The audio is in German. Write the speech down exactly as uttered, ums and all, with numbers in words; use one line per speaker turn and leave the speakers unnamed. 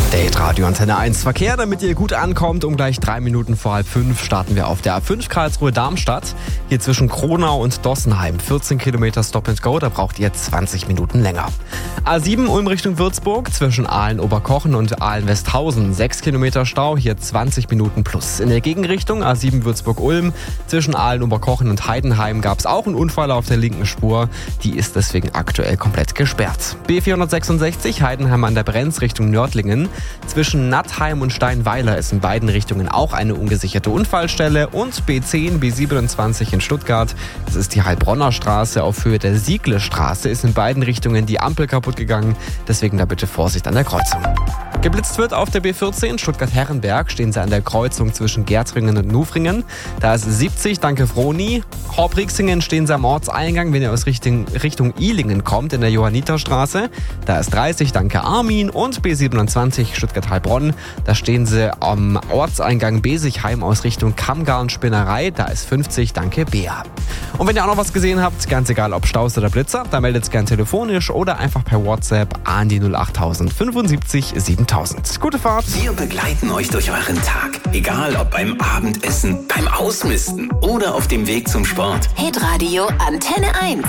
Date Radio Antenne eins Verkehr, damit ihr gut ankommt. Um gleich drei Minuten vor halb fünf starten wir auf der A fünf Karlsruhe-Darmstadt. Hier zwischen Kronau und Dossenheim. vierzehn Kilometer Stop and Go, da braucht ihr zwanzig Minuten länger. A sieben Ulm Richtung Würzburg zwischen Aalen-Oberkochen und Aalen-Westhausen. sechs Kilometer Stau, hier zwanzig Minuten plus. In der Gegenrichtung A sieben Würzburg-Ulm zwischen Aalen-Oberkochen und Heidenheim gab es auch einen Unfall auf der linken Spur. Die ist deswegen aktuell komplett gesperrt. B vierhundertsechsundsechzig Heidenheim an der Brenz Richtung Nördlingen. Zwischen Nattheim und Steinweiler ist in beiden Richtungen auch eine ungesicherte Unfallstelle. Und B zehn, B siebenundzwanzig in Stuttgart, das ist die Heilbronner Straße auf Höhe der Siegle-Straße, ist in beiden Richtungen die Ampel kaputt gegangen. Deswegen da bitte Vorsicht an der Kreuzung. Geblitzt wird auf der B vierzehn Stuttgart-Herrenberg, stehen sie an der Kreuzung zwischen Gärtringen und Nufringen. Da ist siebzig, danke Froni. Horbrixingen stehen sie am Ortseingang, wenn ihr aus Richtung, Richtung Ilingen kommt, in der Johanniterstraße. Da ist dreißig, danke Armin. Und B siebenundzwanzig Stuttgart-Heilbronn, da stehen sie am Ortseingang Besigheim aus Richtung Kammgarn-Spinnerei. Da ist fünfzig, danke Bea. Und wenn ihr auch noch was gesehen habt, ganz egal ob Staus oder Blitzer, dann meldet es gern telefonisch oder einfach per WhatsApp an die null acht fünfundsiebzig siebentausend. Gute Fahrt!
Wir begleiten euch durch euren Tag. Egal ob beim Abendessen, beim Ausmisten oder auf dem Weg zum Sport.
Hitradio Antenne eins.